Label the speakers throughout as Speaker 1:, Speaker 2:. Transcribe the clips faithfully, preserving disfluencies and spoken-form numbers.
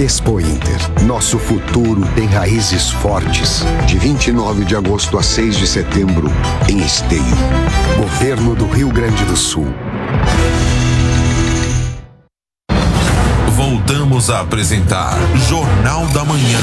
Speaker 1: Expo Inter. Nosso futuro tem raízes fortes. De vinte e nove de agosto a seis de setembro, em Esteio. Governo do Rio Grande do Sul.
Speaker 2: Voltamos a apresentar Jornal da Manhã.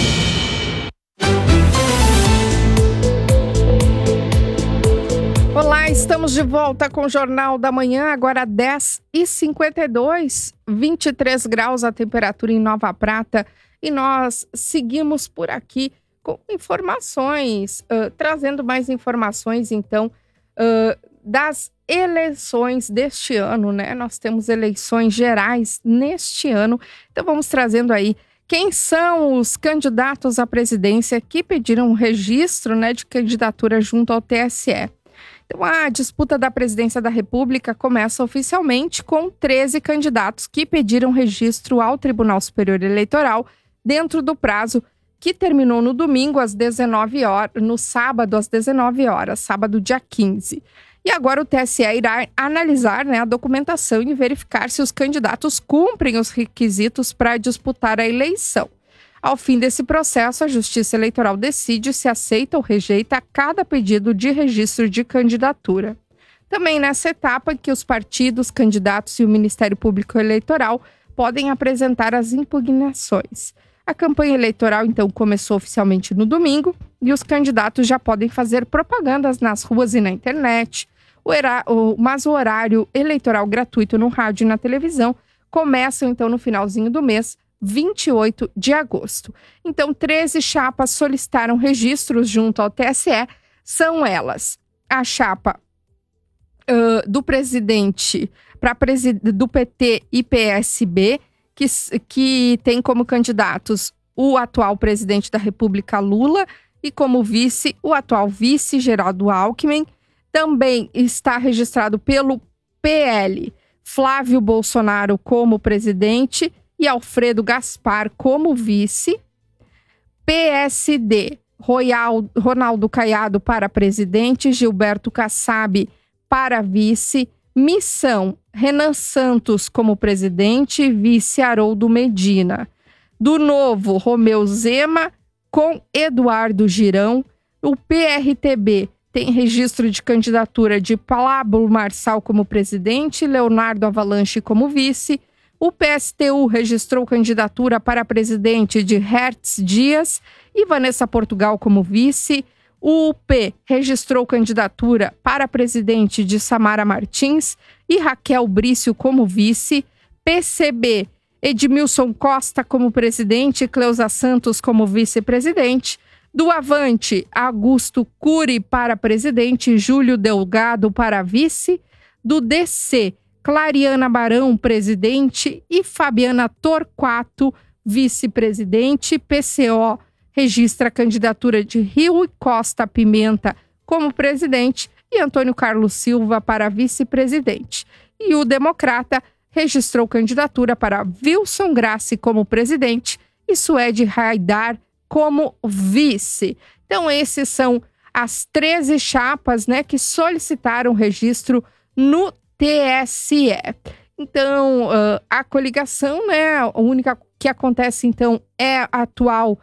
Speaker 3: Olá, estamos de volta com o Jornal da Manhã, agora dez e cinquenta e dois, vinte e três graus a temperatura em Nova Prata, e nós seguimos por aqui com informações, uh, trazendo mais informações, então, uh, das eleições deste ano, né? Nós temos eleições gerais neste ano, então vamos trazendo aí quem são os candidatos à presidência que pediram registro, né, de candidatura junto ao T S E. Então, a disputa da presidência da República começa oficialmente com treze candidatos que pediram registro ao Tribunal Superior Eleitoral dentro do prazo que terminou no domingo às dezenove horas, no sábado às dezenove horas, sábado dia quinze. E agora o T S E irá analisar, né, a documentação e verificar se os candidatos cumprem os requisitos para disputar a eleição. Ao fim desse processo, a Justiça Eleitoral decide se aceita ou rejeita cada pedido de registro de candidatura. Também nessa etapa que os partidos, candidatos e o Ministério Público Eleitoral podem apresentar as impugnações. A campanha eleitoral, então, começou oficialmente no domingo e os candidatos já podem fazer propagandas nas ruas e na internet, o era... mas o horário eleitoral gratuito no rádio e na televisão começa, então, no finalzinho do mês, vinte e oito de agosto. Então, treze chapas solicitaram registros junto ao T S E. São elas: a chapa uh, do presidente para presi- do P T e P S B, que, que tem como candidatos o atual presidente da República, Lula, e como vice, o atual vice, Geraldo Alckmin. Também está registrado pelo P L, Flávio Bolsonaro como presidente e Alfredo Gaspar como vice. P S D, Royal, Ronaldo Caiado para presidente, Gilberto Kassab para vice. Missão, Renan Santos como presidente, vice Haroldo Medina. Do Novo, Romeu Zema com Eduardo Girão. O P R T B tem registro de candidatura de Pablo Marçal como presidente, Leonardo Avalanche como vice. O P S T U registrou candidatura para presidente de Hertz Dias e Vanessa Portugal como vice. O U P registrou candidatura para presidente de Samara Martins e Raquel Brício como vice. P C B, Edmilson Costa como presidente e Cleusa Santos como vice-presidente. Do Avante, Augusto Cury para presidente e Júlio Delgado para vice. Do D C, Clariana Barão, presidente, e Fabiana Torquato, vice-presidente. P C O registra a candidatura de Rio Costa Pimenta como presidente e Antônio Carlos Silva para vice-presidente. E o Democrata registrou candidatura para Wilson Grassi como presidente e Suede Haidar como vice. Então, esses são as treze chapas, né, que solicitaram registro no T S E. Então, uh, a coligação, né, a única que acontece, então, é a atual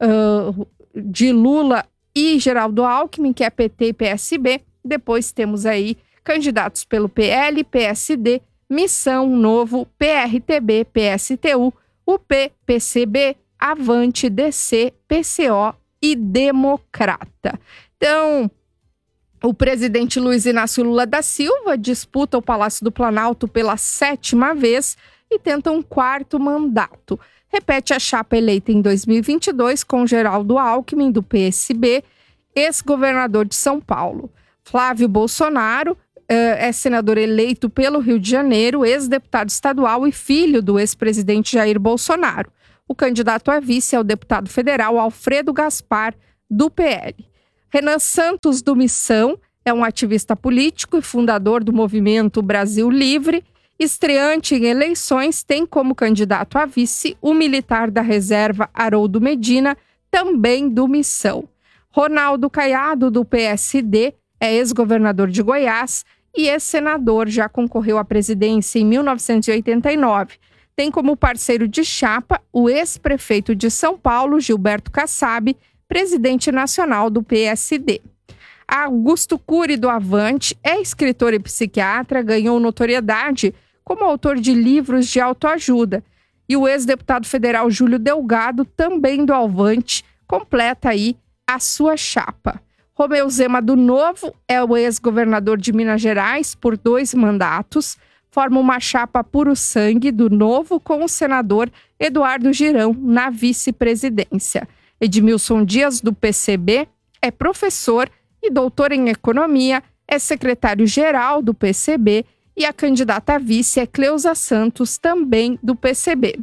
Speaker 3: uh, de Lula e Geraldo Alckmin, que é P T e P S B. Depois temos aí candidatos pelo P L, P S D, Missão, Novo, P R T B, P S T U, U P, P C B, Avante, D C, P C O e Democrata. Então, o presidente Luiz Inácio Lula da Silva disputa o Palácio do Planalto pela sétima vez e tenta um quarto mandato. Repete a chapa eleita em dois mil e vinte e dois com Geraldo Alckmin, do P S B, ex-governador de São Paulo. Flávio Bolsonaro é senador eleito pelo Rio de Janeiro, ex-deputado estadual e filho do ex-presidente Jair Bolsonaro. O candidato a vice é o deputado federal Alfredo Gaspar, do P L. Renan Santos, do Missão, é um ativista político e fundador do movimento Brasil Livre. Estreante em eleições, tem como candidato a vice o militar da reserva Haroldo Medina, também do Missão. Ronaldo Caiado, do P S D, é ex-governador de Goiás e ex-senador, já concorreu à presidência em mil novecentos e oitenta e nove. tem como parceiro de chapa o ex-prefeito de São Paulo, Gilberto Kassab, presidente nacional do P S D. Augusto Cury, do Avante, é escritor e psiquiatra, ganhou notoriedade como autor de livros de autoajuda. E o ex-deputado federal Júlio Delgado, também do Avante, completa aí a sua chapa. Romeu Zema, do Novo, é o ex-governador de Minas Gerais por dois mandatos, forma uma chapa puro sangue do Novo com o senador Eduardo Girão na vice-presidência. Edmilson Dias, do P C B, é professor e doutor em economia, é secretário-geral do P C B e a candidata a vice é Cleusa Santos, também do P C B.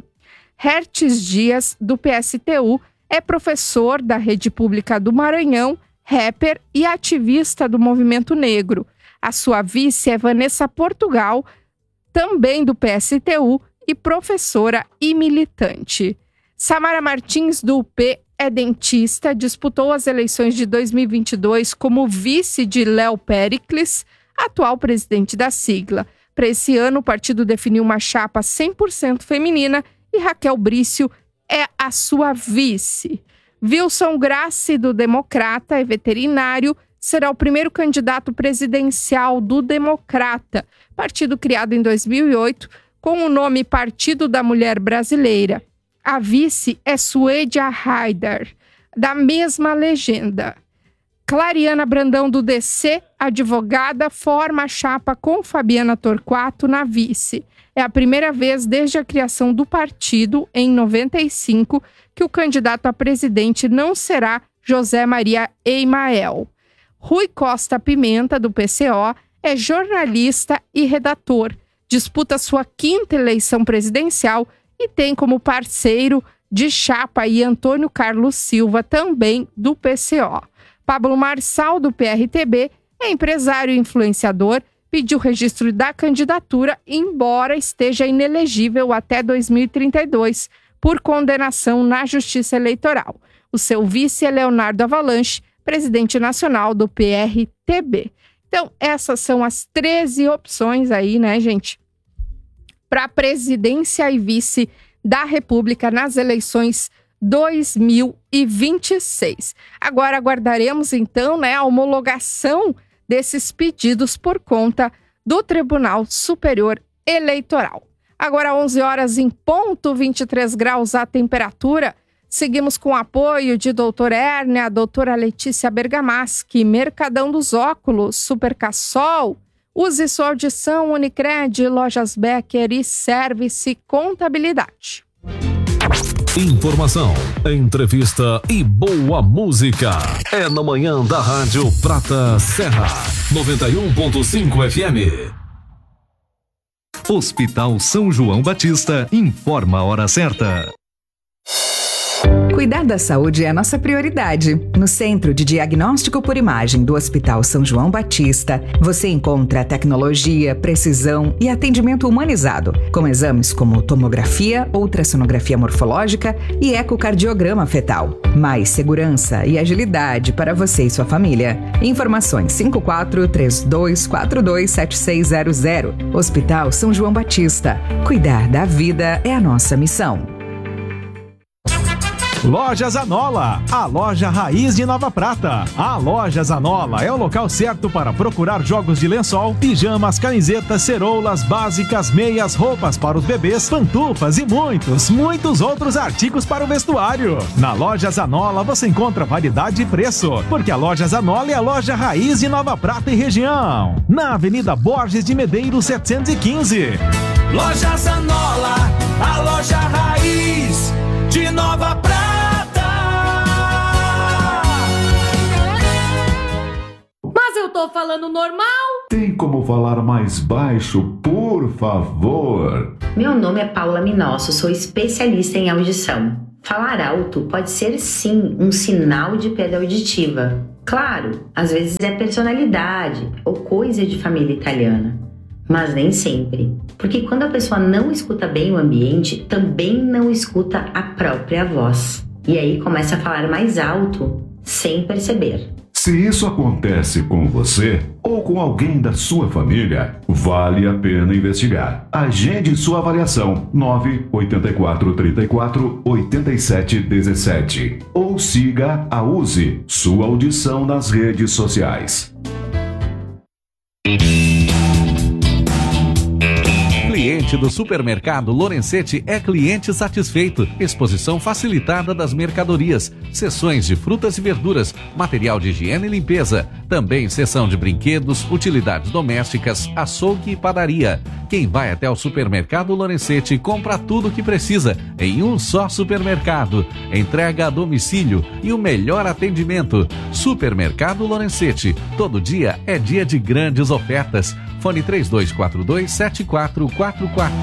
Speaker 3: Hertes Dias, do P S T U, é professor da Rede Pública do Maranhão, rapper e ativista do movimento negro. A sua vice é Vanessa Portugal, também do P S T U e professora e militante. Samara Martins, do U P, é dentista, disputou as eleições de dois mil e vinte e dois como vice de Léo Péricles, atual presidente da sigla. Para esse ano, o partido definiu uma chapa cem por cento feminina e Raquel Brício é a sua vice. Wilson Grassi, do Democrata, é veterinário, será o primeiro candidato presidencial do Democrata, partido criado em dois mil e oito com o nome Partido da Mulher Brasileira. A vice é Suedia Haidar, da mesma legenda. Clariana Brandão, do D C, advogada, forma a chapa com Fabiana Torquato na vice. É a primeira vez desde a criação do partido, em noventa e cinco, que o candidato a presidente não será José Maria Eimael. Rui Costa Pimenta, do P C O, é jornalista e redator. Disputa sua quinta eleição presidencial e tem como parceiro de chapa aí Antônio Carlos Silva, também do P C O. Pablo Marçal, do P R T B, é empresário e influenciador, pediu registro da candidatura, embora esteja inelegível até dois mil e trinta e dois, por condenação na Justiça Eleitoral. O seu vice é Leonardo Avalanche, presidente nacional do P R T B. Então, essas são as treze opções aí, né, gente, para presidência e vice da República nas eleições dois mil e vinte e seis. Agora aguardaremos, então, né, a homologação desses pedidos por conta do Tribunal Superior Eleitoral. Agora, onze horas em ponto, vinte e três graus a temperatura. Seguimos com o apoio de doutor Hérnia, doutora Letícia Bergamaschi, Mercadão dos Óculos, Supercassol, use sua audição, Unicred, Lojas Becker e Service Contabilidade.
Speaker 4: Informação, entrevista e boa música. É na manhã da Rádio Prata Serra, noventa e um ponto cinco F M.
Speaker 5: Hospital São João Batista informa a hora certa.
Speaker 6: Cuidar da saúde é a nossa prioridade. No Centro de Diagnóstico por Imagem do Hospital São João Batista, você encontra tecnologia, precisão e atendimento humanizado, com exames como tomografia, ultrassonografia morfológica e ecocardiograma fetal. Mais segurança e agilidade para você e sua família. Informações cinco quatro três dois quatro dois sete seis zero zero. Hospital São João Batista. Cuidar da vida é a nossa missão.
Speaker 7: Loja Zanola, a loja raiz de Nova Prata. A Loja Zanola é o local certo para procurar jogos de lençol, pijamas, camisetas, ceroulas, básicas, meias, roupas para os bebês, pantufas e muitos, muitos outros artigos para o vestuário. Na Loja Zanola você encontra variedade e preço, porque a Loja Zanola é a loja raiz de Nova Prata e região. Na Avenida Borges de Medeiros setecentos e quinze.
Speaker 8: Loja Zanola, a loja raiz de Nova Prata.
Speaker 9: Mas eu tô falando normal?
Speaker 10: Tem como falar mais baixo, por favor?
Speaker 11: Meu nome é Paula Minosso, sou especialista em audição. Falar alto pode ser sim um sinal de perda auditiva. Claro, às vezes é personalidade ou coisa de família italiana. Mas nem sempre, porque quando a pessoa não escuta bem o ambiente, também não escuta a própria voz. E aí começa a falar mais alto, sem perceber.
Speaker 10: Se isso acontece com você ou com alguém da sua família, vale a pena investigar. Agende sua avaliação nove oito quatro três quatro oito sete um sete ou siga a U S E, sua audição nas redes sociais.
Speaker 5: Cliente do supermercado Lorenzetti é cliente satisfeito. Exposição facilitada das mercadorias, seções de frutas e verduras, material de higiene e limpeza. Também seção de brinquedos, utilidades domésticas, açougue e padaria. Quem vai até o supermercado Lorenzetti compra tudo o que precisa em um só supermercado. Entrega a domicílio e o melhor atendimento. Supermercado Lorenzetti. Todo dia é dia de grandes ofertas. Fone três dois quatro dois sete quatro quatro quatro.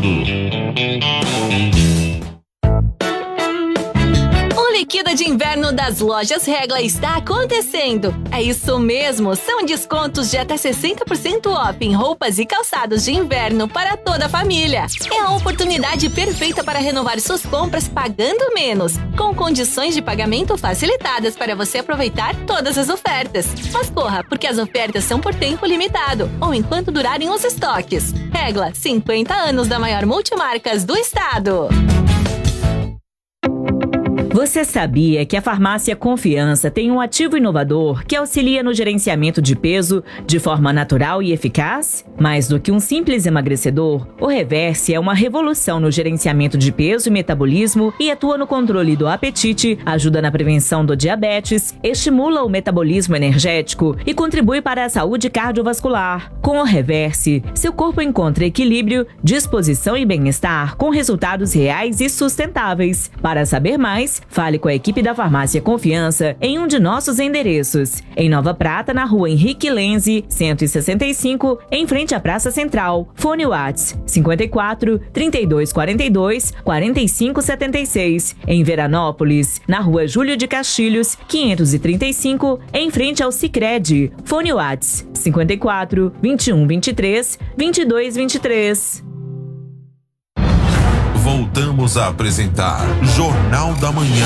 Speaker 12: O Liquida de Inverno das Lojas Regla está acontecendo. É isso mesmo, são descontos de até sessenta por cento off em roupas e calçados de inverno para toda a família. É a oportunidade perfeita para renovar suas compras pagando menos, com condições de pagamento facilitadas para você aproveitar todas as ofertas. Mas corra, porque as ofertas são por tempo limitado, ou enquanto durarem os estoques. Regla, cinquenta anos da maior multimarcas do estado.
Speaker 13: Você sabia que a Farmácia Confiança tem um ativo inovador que auxilia no gerenciamento de peso de forma natural e eficaz? Mais do que um simples emagrecedor, o Reverse é uma revolução no gerenciamento de peso e metabolismo e atua no controle do apetite, ajuda na prevenção do diabetes, estimula o metabolismo energético e contribui para a saúde cardiovascular. Com o Reverse, seu corpo encontra equilíbrio, disposição e bem-estar com resultados reais e sustentáveis. Para saber mais, fale com a equipe da Farmácia Confiança em um de nossos endereços. Em Nova Prata, na rua Henrique Lenze, cento e sessenta e cinco, em frente à Praça Central. Fone WhatsApp cinco quatro, trinta e dois quarenta e dois, quarenta e cinco setenta e seis. Em Veranópolis, na rua Júlio de Castilhos, quinhentos e trinta e cinco, em frente ao Sicredi. Fone WhatsApp cinco quatro, vinte e um vinte e três, vinte e dois vinte e três.
Speaker 2: Voltamos a apresentar Jornal da Manhã.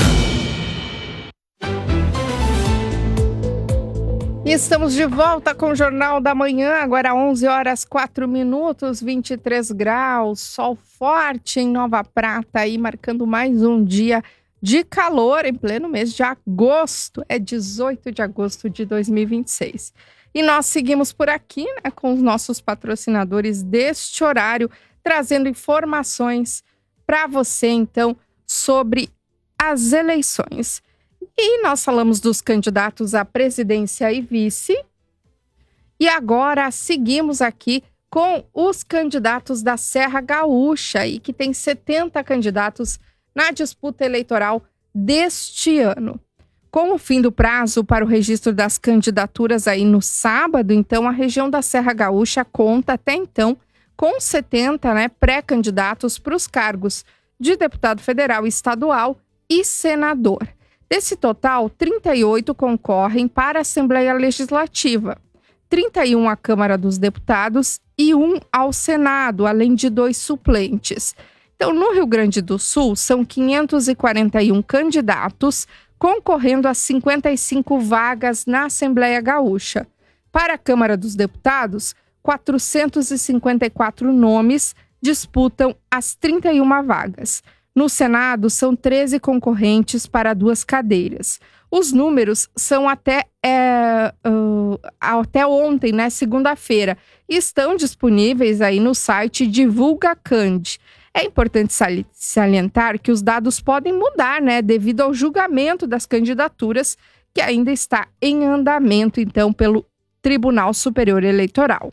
Speaker 3: E estamos de volta com o Jornal da Manhã, agora onze horas quatro minutos, vinte e três graus, sol forte em Nova Prata, aí marcando mais um dia de calor em pleno mês de agosto, é dezoito de agosto de dois mil e vinte e seis. E nós seguimos por aqui, né, com os nossos patrocinadores deste horário, trazendo informações para você, então, sobre as eleições. E nós falamos dos candidatos à presidência e vice. E agora seguimos aqui com os candidatos da Serra Gaúcha, e que tem setenta candidatos na disputa eleitoral deste ano. Com o fim do prazo para o registro das candidaturas aí no sábado, então, a região da Serra Gaúcha conta até então com setenta, né, pré-candidatos para os cargos de deputado federal e estadual e senador. Desse total, trinta e oito concorrem para a Assembleia Legislativa, trinta e um à Câmara dos Deputados e um ao Senado, além de dois suplentes. Então, no Rio Grande do Sul, são quinhentos e quarenta e um candidatos concorrendo a cinquenta e cinco vagas na Assembleia Gaúcha. Para a Câmara dos Deputados, quatrocentos e cinquenta e quatro nomes disputam as trinta e uma vagas. No Senado, são treze concorrentes para duas cadeiras. Os números são até, é, uh, até ontem, né, segunda-feira, e estão disponíveis aí no site DivulgaCand. É importante salientar que os dados podem mudar, né, devido ao julgamento das candidaturas, que ainda está em andamento, então, pelo Tribunal Superior Eleitoral.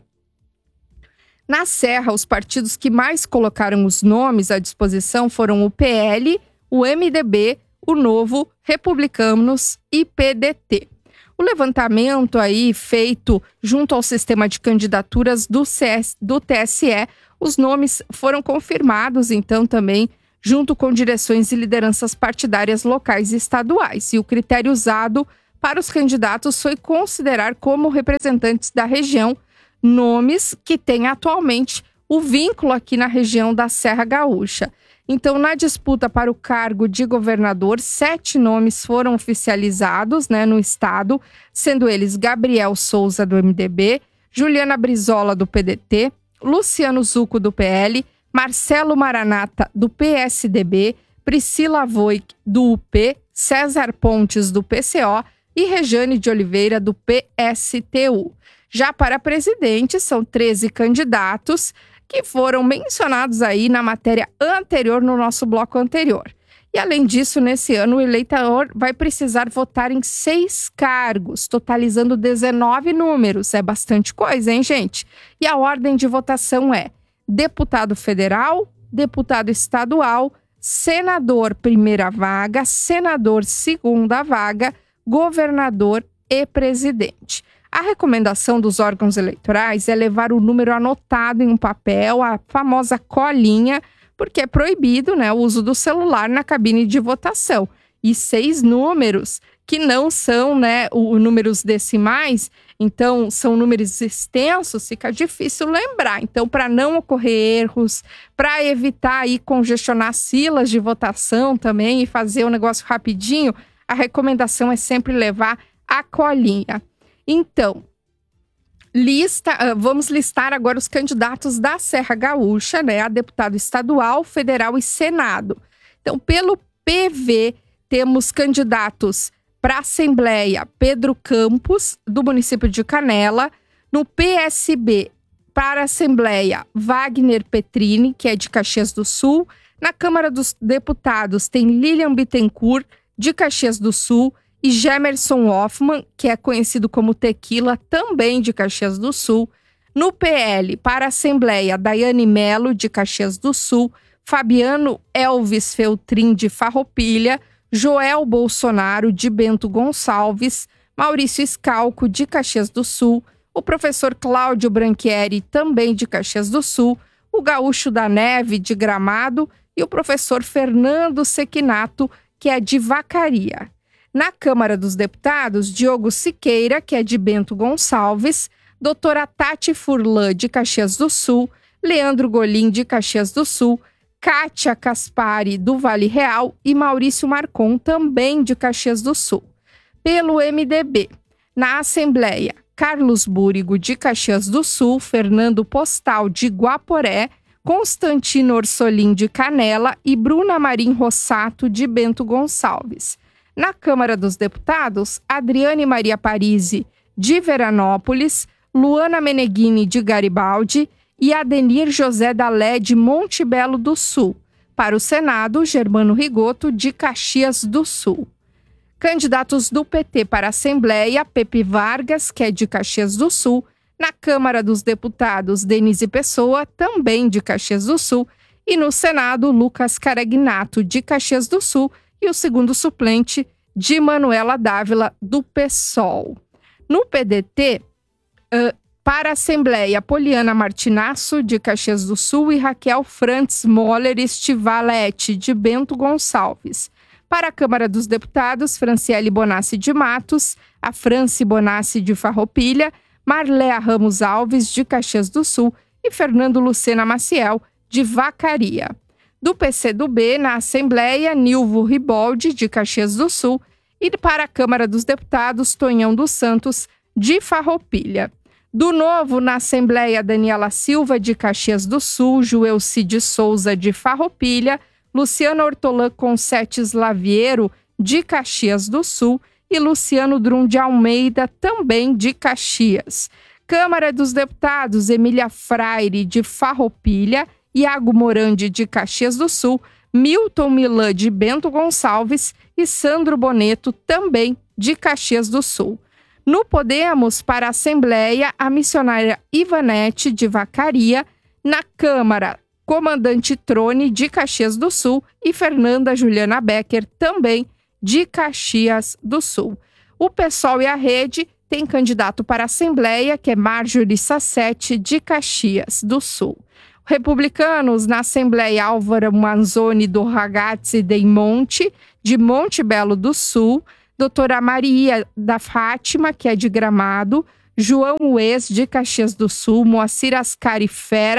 Speaker 3: Na Serra, os partidos que mais colocaram os nomes à disposição foram o P L, o M D B, o Novo, Republicanos e P D T. O levantamento aí feito junto ao sistema de candidaturas do, C S, do T S E, os nomes foram confirmados, então, também junto com direções e lideranças partidárias locais e estaduais. E o critério usado para os candidatos foi considerar como representantes da região nomes que têm atualmente o vínculo aqui na região da Serra Gaúcha. Então, na disputa para o cargo de governador, sete nomes foram oficializados, né, no estado, sendo eles Gabriel Souza, do M D B, Juliana Brizola, do P D T, Luciano Zucco, do P L, Marcelo Maranata, do P S D B, Priscila Voig, do U P, César Pontes, do P C O e Rejane de Oliveira, do P S T U. Já para presidente, são treze candidatos que foram mencionados aí na matéria anterior, no nosso bloco anterior. E além disso, nesse ano, o eleitor vai precisar votar em seis cargos, totalizando dezenove números. É bastante coisa, hein, gente? E a ordem de votação é deputado federal, deputado estadual, senador primeira vaga, senador segunda vaga, governador e presidente. A recomendação dos órgãos eleitorais é levar o número anotado em um papel, a famosa colinha, porque é proibido, né, o uso do celular na cabine de votação. E seis números que não são, né, os números decimais, então são números extensos, fica difícil lembrar. Então, para não ocorrer erros, para evitar aí congestionar filas de votação também e fazer o negócio rapidinho, a recomendação é sempre levar a colinha. Então, lista, vamos listar agora os candidatos da Serra Gaúcha, né, a deputado estadual, federal e Senado. Então, pelo P V, temos candidatos para a Assembleia, Pedro Campos, do município de Canela. No P S B, para a Assembleia, Wagner Petrini, que é de Caxias do Sul. Na Câmara dos Deputados, tem Lilian Bittencourt, de Caxias do Sul, e Gemerson Hoffmann, que é conhecido como Tequila, também de Caxias do Sul. No P L, para a Assembleia, Daiane Melo, de Caxias do Sul, Fabiano Elvis Feltrin, de Farroupilha, Joel Bolsonaro, de Bento Gonçalves, Maurício Scalco, de Caxias do Sul, o professor Cláudio Branchieri, também de Caxias do Sul, o Gaúcho da Neve, de Gramado, e o professor Fernando Sequinato, que é de Vacaria. Na Câmara dos Deputados, Diogo Siqueira, que é de Bento Gonçalves, doutora Tati Furlan, de Caxias do Sul, Leandro Golim, de Caxias do Sul, Kátia Caspari, do Vale Real, e Maurício Marcon, também de Caxias do Sul. Pelo M D B, na Assembleia, Carlos Búrigo, de Caxias do Sul, Fernando Postal, de Guaporé, Constantino Orsolim, de Canela, e Bruna Marim Rossato, de Bento Gonçalves. Na Câmara dos Deputados, Adriane Maria Parisi, de Veranópolis, Luana Meneghini, de Garibaldi, e Adenir José Dalé, de Monte Belo do Sul. Para o Senado, Germano Rigoto, de Caxias do Sul. Candidatos do P T para a Assembleia, Pepe Vargas, que é de Caxias do Sul. Na Câmara dos Deputados, Denise Pessoa, também de Caxias do Sul. E no Senado, Lucas Caragnato, de Caxias do Sul. E o segundo suplente, de Manuela Dávila, do PSOL. No P D T, uh, para a Assembleia, Poliana Martinasso, de Caxias do Sul, e Raquel Frantz Moller Stivalete, de Bento Gonçalves. Para a Câmara dos Deputados, Franciele Bonassi de Matos, a Franci Bonassi de Farroupilha, Marléa Ramos Alves, de Caxias do Sul, e Fernando Lucena Maciel, de Vacaria. Do P C do B, na Assembleia, Nilvo Riboldi, de Caxias do Sul, e para a Câmara dos Deputados, Tonhão dos Santos, de Farroupilha. Do Novo, na Assembleia, Daniela Silva, de Caxias do Sul, Joelci de Souza, de Farroupilha, Luciana Ortolã Concetes Laviero, de Caxias do Sul, e Luciano Drum de Almeida, também de Caxias. Câmara dos Deputados, Emília Freire, de Farroupilha, Iago Morandi, de Caxias do Sul, Milton Milan, de Bento Gonçalves, e Sandro Boneto, também de Caxias do Sul. No Podemos, para a Assembleia, a missionária Ivanete, de Vacaria. Na Câmara, Comandante Trone, de Caxias do Sul, e Fernanda Juliana Becker, também de Caxias do Sul. O PSOL e a Rede tem candidato para a Assembleia, que é Marjorie Sassetti, de Caxias do Sul. Republicanos, na Assembleia, Álvaro Manzoni do Ragazzi dei Monte, de Monte Belo do Sul, doutora Maria da Fátima, que é de Gramado, João Ues, de Caxias do Sul, Moacir Ascari Fera,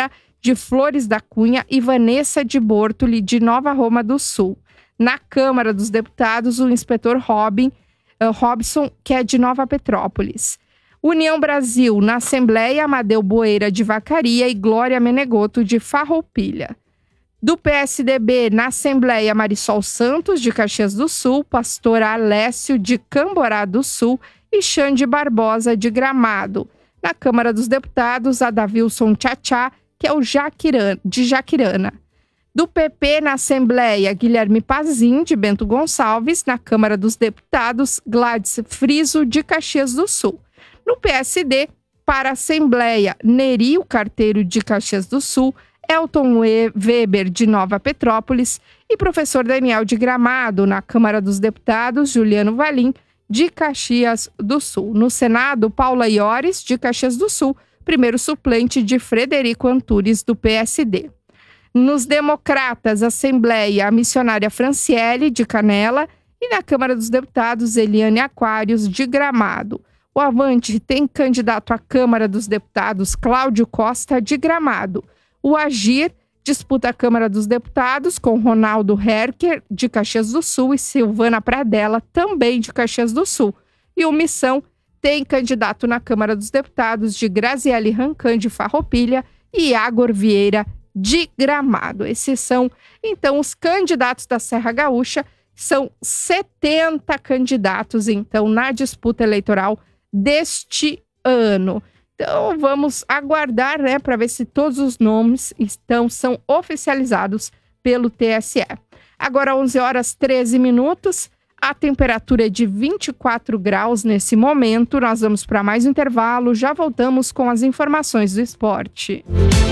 Speaker 3: de Flores da Cunha, e Vanessa de Bortoli, de Nova Roma do Sul. Na Câmara dos Deputados, o inspetor Robin, uh, Robson, que é de Nova Petrópolis. União Brasil, na Assembleia, Amadeu Boeira, de Vacaria, e Glória Menegoto, de Farroupilha. Do P S D B, na Assembleia, Marisol Santos, de Caxias do Sul, Pastor Alessio, de Camborá do Sul, e Xande Barbosa, de Gramado. Na Câmara dos Deputados, Adavilson Tchachá, que é o Jaquirana, de Jaquirana. Do P P, na Assembleia, Guilherme Pazin, de Bento Gonçalves. Na Câmara dos Deputados, Gladys Friso, de Caxias do Sul. No P S D, para a Assembleia, Neri Carteiro, de Caxias do Sul, Elton Weber, de Nova Petrópolis, e professor Daniel de Gramado. Na Câmara dos Deputados, Juliano Valim, de Caxias do Sul. No Senado, Paula Iores, de Caxias do Sul, primeiro suplente de Frederico Antunes, do P S D. Nos Democratas, Assembleia, a missionária Franciele, de Canela, e na Câmara dos Deputados, Eliane Aquários, de Gramado. O Avante tem candidato à Câmara dos Deputados, Cláudio Costa, de Gramado. O Agir disputa a Câmara dos Deputados com Ronaldo Herker, de Caxias do Sul, e Silvana Pradella, também de Caxias do Sul. E o Missão tem candidato na Câmara dos Deputados, de Graziele Rancan, de Farroupilha, e Iagor Vieira, de Gramado. Esses são, então, os candidatos da Serra Gaúcha. São setenta candidatos, então, na disputa eleitoral deste ano. Então, vamos aguardar, né, para ver se todos os nomes estão, são oficializados pelo T S E. Agora, onze horas e treze minutos, a temperatura é de vinte e quatro graus nesse momento. Nós vamos para mais um intervalo, já voltamos com as informações do esporte.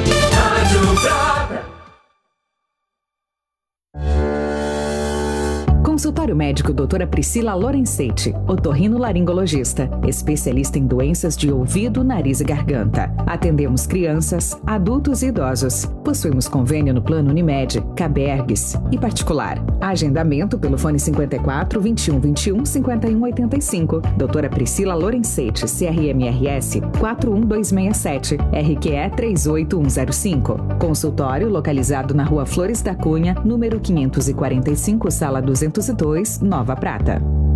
Speaker 6: Consultório médico doutora Priscila Lorenzetti, otorrinolaringologista, especialista em doenças de ouvido, nariz e garganta. Atendemos crianças, adultos e idosos. Possuímos convênio no Plano Unimed, Cabergues e particular. Agendamento pelo fone cinquenta e quatro, vinte e um, vinte e um, cinquenta e um, oitenta e cinco. doutora Priscila Lorenzetti, C R M R S quatro um dois seis sete, R Q E três oito um zero cinco. Consultório localizado na Rua Flores da Cunha, número quinhentos e quarenta e cinco, sala duzentos e dois, Nova Prata.